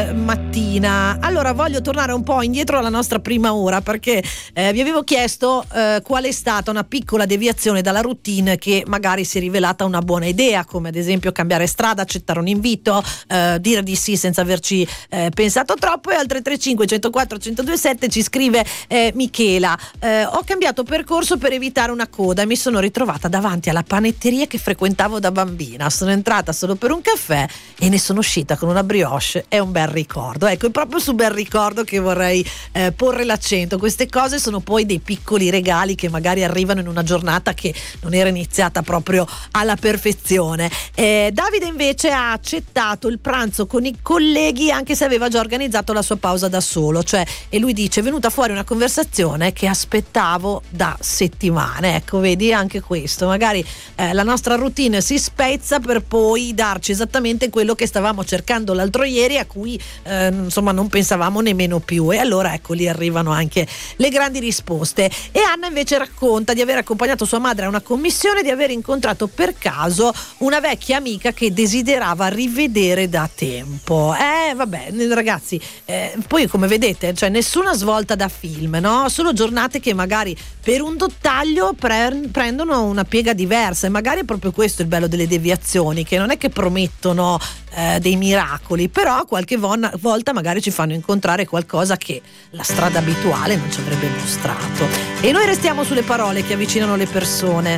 mattina. Allora voglio tornare un po' indietro alla nostra prima ora, perché vi avevo chiesto qual è stata una piccola deviazione dalla routine che magari si è rivelata una buona idea, come ad esempio cambiare strada, accettare un invito, dire di sì senza averci pensato troppo. E al 335 104 1027 ci scrive Michela: ho cambiato percorso per evitare una coda e mi sono ritrovata davanti alla panetteria che frequentavo da bambina. Sono entrata solo per un caffè e ne sono uscita con una brioche. È un bel ricordo. Ecco, è proprio su bel ricordo che vorrei porre l'accento. Queste cose sono poi dei piccoli regali che magari arrivano in una giornata che non era iniziata proprio alla perfezione. Davide invece ha accettato il pranzo con i colleghi anche se aveva già organizzato la sua pausa da solo, cioè, e lui dice: è venuta fuori una conversazione che aspettavo da settimane. Ecco, vedi, anche questo, magari la nostra routine si spezza per poi darci esattamente quello che stavamo cercando l'altro ieri, a cui insomma non pensavamo nemmeno più. E allora ecco, lì arrivano anche le grandi risposte. E Anna invece racconta di aver accompagnato sua madre a una commissione, di aver incontrato per caso una vecchia amica che desiderava rivedere da tempo. Vabbè, ragazzi, poi come vedete, cioè nessuna svolta da film, no? Solo giornate che magari per un dettaglio prendono una piega diversa, e magari è proprio questo il bello delle deviazioni, che non è che promettono dei miracoli, però qualche volta magari ci fanno incontrare qualcosa che la strada abituale non ci avrebbe mostrato. E noi restiamo sulle parole che avvicinano le persone.